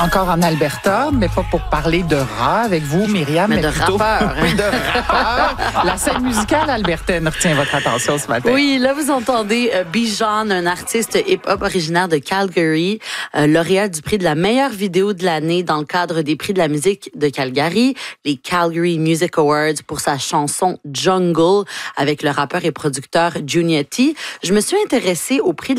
encore en Alberta, mais pas pour parler de rats avec vous, Myriam, mais de plutôt rappeurs. oui, de rappeurs. La scène musicale albertaine retient votre attention ce matin. Oui, là, vous entendez Bijan, un artiste hip-hop originaire de Calgary, lauréat du prix de la meilleure vidéo de l'année dans le cadre des prix de la musique de Calgary, les Calgary Music Awards, pour sa chanson Jungle avec le rappeur et producteur Juniati. Je me suis intéressée au prix de